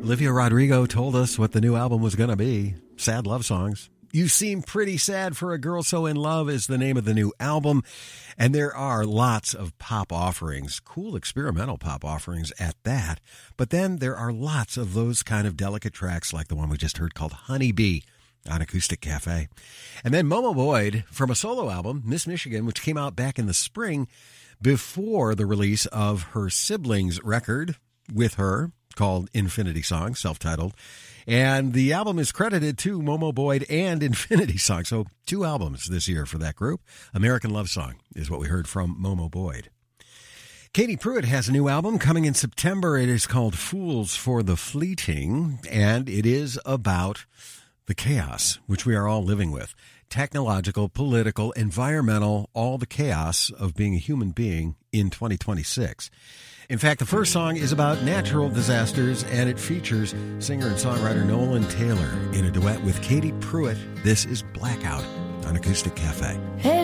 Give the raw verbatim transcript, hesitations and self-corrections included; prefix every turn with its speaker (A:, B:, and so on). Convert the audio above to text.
A: Olivia Rodrigo told us what the new album was going to be. Sad love songs. You Seem Pretty Sad for a Girl So in Love is the name of the new album. And there are lots of pop offerings, cool experimental pop offerings at that. But then there are lots of those kind of delicate tracks like the one we just heard called Honeybee on Acoustic Cafe. And then Momo Boyd from a solo album, Miss Michigan, which came out back in the spring before the release of her siblings' record with her, called Infinity Song, self-titled. And the album is credited to Momo Boyd and Infinity Song. So two albums this year for that group. American Love Song is what we heard from Momo Boyd. Katie Pruitt has a new album coming in September. It is called Fools for the Fleeting, and it is about the chaos which we are all living with. Technological, political, environmental, all the chaos of being a human being in twenty twenty-six. In fact, the first song is about natural disasters, and it features singer and songwriter Nolan Taylor in a duet with Katie Pruitt. This is Blackout on Acoustic Cafe.